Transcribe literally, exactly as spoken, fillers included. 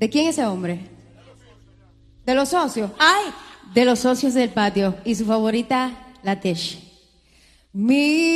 ¿De quién es ese hombre? ¿De los socios? ¡Ay! De los socios del patio. Y su favorita, la Tesh. Mi